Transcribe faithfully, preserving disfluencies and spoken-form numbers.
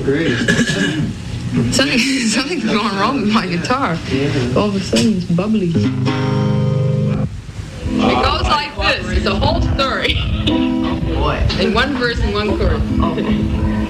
great. Something, something's going wrong with my guitar. All of a sudden, it's bubbly. It goes like this. It's a whole story. Oh boy. In one verse and one chorus.